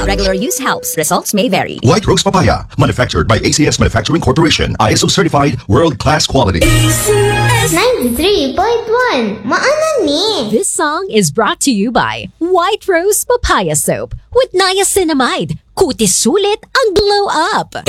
regular use helps. Results may vary. White Rose Papaya, manufactured by ACS Manufacturing Corporation, ISO certified, world-class quality. 93.1 Maanan ni. This song is brought to you by White Rose Papaya Soap with niacinamide. Kutis sulit ang glow up.